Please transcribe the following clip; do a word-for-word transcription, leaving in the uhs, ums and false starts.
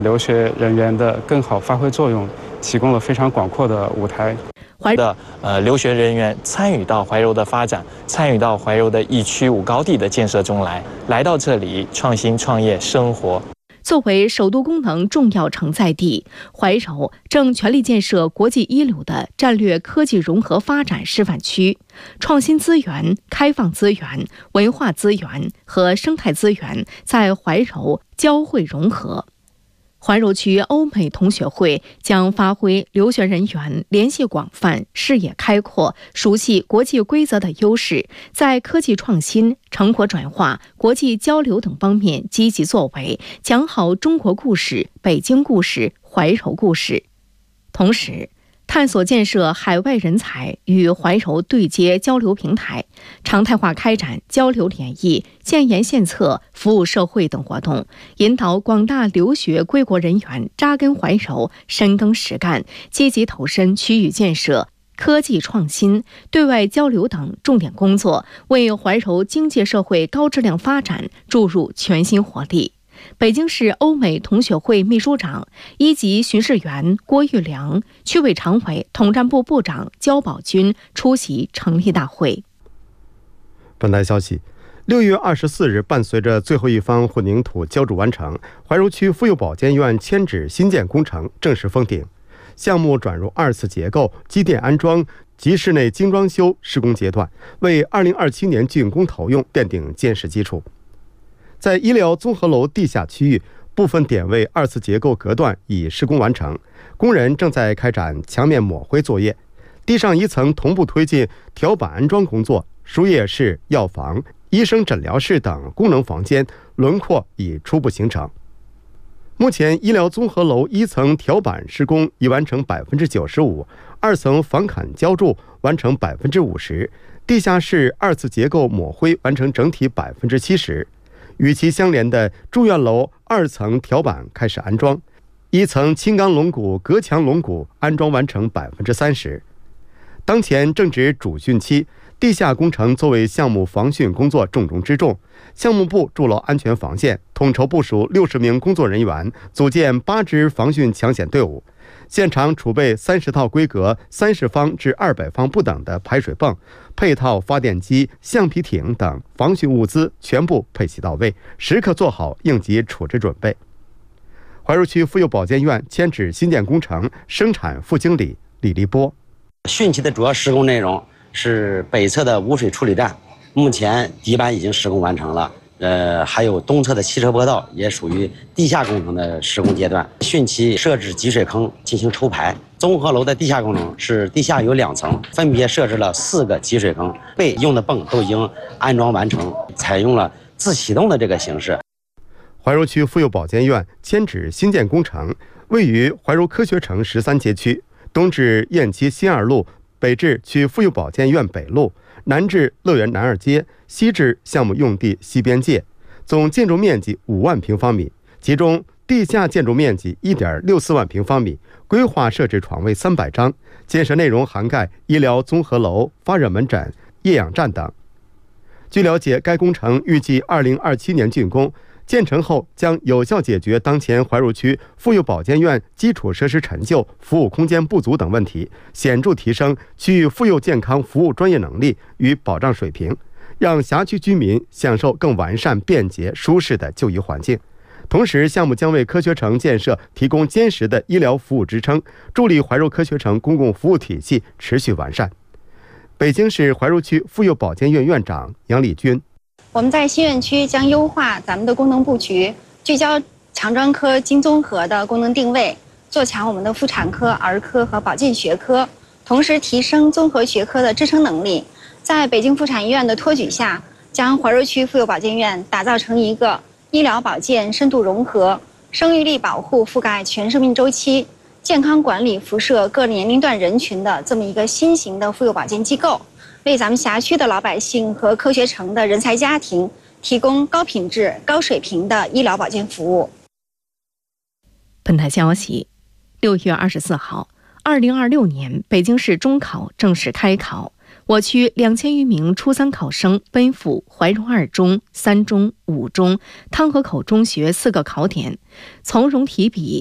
留学人员的更好发挥作用，提供了非常广阔的舞台。 怀的呃留学人员参与到怀柔的发展，参与到怀柔的一区五高地的建设中来，来到这里创新创业生活。 作为首都功能重要承载地，怀柔正全力建设国际一流的战略科技融合发展示范区，创新资源、开放资源、文化资源和生态资源在怀柔交汇融合。怀柔区欧美同学会将发挥留学人员联系广泛、视野开阔、熟悉国际规则的优势，在科技创新、成果转化、国际交流等方面积极作为，讲好中国故事、北京故事、怀柔故事。同时，探索建设海外人才与怀柔对接交流平台，常态化开展交流联谊、建言献策、服务社会等活动，引导广大留学归国人员扎根怀柔，深耕实干，积极投身区域建设、科技创新、对外交流等重点工作，为怀柔经济社会高质量发展注入全新活力。北京市欧美同学会秘书长、一级巡视员郭玉良、区委常委、统战部部长焦宝军出席成立大会。 本台消息，六月二十四日，伴随着最后一方混凝土浇筑完成，怀柔区妇幼保健院迁址新建工程正式封顶，项目转入二次结构、机电安装及室内精装修施工阶段，为二零二七年竣工投用奠定坚实基础。在医疗综合楼地下区域，部分点位二次结构隔断已施工完成，工人正在开展墙面抹灰作业，地上一层同步推进条板安装工作，输液室、药房、医生诊疗室等功能房间轮廓已初步形成。目前，医疗综合楼一层条板施工已完成百分之九十五，二层防坎浇筑完成百分之五十，地下室二次结构抹灰完成整体百分之七十。与其相连的住院楼二层条板开始安装，一层轻钢龙骨、隔墙龙骨安装完成百分之三十。当前正值主汛期，地下工程作为项目防汛工作重中之重。项目部筑牢安全防线，统筹部署六十名工作人员，组建八支防汛抢险队伍。现场储备三十套规格三十方至二百方不等的排水泵，配套发电机、橡皮艇等防汛物资全部配齐到位，时刻做好应急处置准备。怀柔区妇幼保健院迁址新建工程生产副经理李立波： 汛期的主要施工内容是北侧的污水处理站，目前底板已经施工完成了。呃，还有东侧的汽车坡道也属于地下工程的施工阶段。汛期设置集水坑进行抽排。综合楼的地下工程是地下有两层，分别设置了四个集水坑，备用的泵都已经安装完成，采用了自启动的这个形式。 怀柔区妇幼保健院迁址新建工程位于怀柔科学城十三街区，东至雁栖新二路，北至区妇幼保健院北路，南至乐园南二街，西至项目用地西边界，总建筑面积五万平方米，其中地下建筑面积 一点六四万平方米，规划设置床位三百张，建设内容涵盖医疗综合楼、发热门诊、液氧站等。据了解，该工程预计二零二七年竣工，建成后将有效解决当前怀柔区妇幼保健院基础设施陈旧、服务空间不足等问题，显著提升区域妇幼健康服务专业能力与保障水平，让辖区居民享受更完善、便捷、舒适的就医环境。同时，项目将为科学城建设提供坚实的医疗服务支撑，助力怀柔科学城公共服务体系持续完善。北京市怀柔区妇幼保健院院长杨丽君： 我们在新院区将优化咱们的功能布局，聚焦肠专科精综合的功能定位，做强我们的妇产科、儿科和保健学科，同时提升综合学科的支撑能力。在北京妇产医院的托举下，将怀柔区妇幼保健院打造成一个医疗保健深度融合、生育力保护覆盖全生命周期、健康管理辐射各年龄段人群的这么一个新型的妇幼保健机构，为咱们辖区的老百姓和科学城的人才家庭提供高品质、高水平的医疗保健服务。 本台消息，六月二十四号，二零二六年北京市中考正式开考。 我区两千余名初三考生奔赴怀柔二中、三中、五中、汤河口中学四个考点，从容提笔